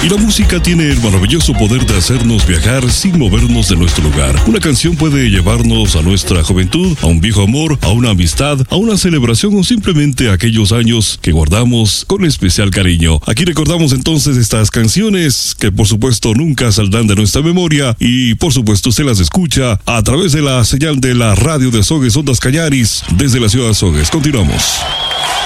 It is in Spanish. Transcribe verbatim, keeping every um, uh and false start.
Y la música tiene el maravilloso poder de hacernos viajar sin movernos de nuestro lugar. Una canción puede llevarnos a nuestra juventud, a un viejo amor, a una amistad, a una celebración o simplemente a aquellos años que guardamos con especial cariño. Aquí recordamos entonces estas canciones que por supuesto nunca saldrán de nuestra memoria y por supuesto usted las escucha a través de la señal de la radio de Azogues Ondas Cañaris desde la ciudad de Azogues. Continuamos.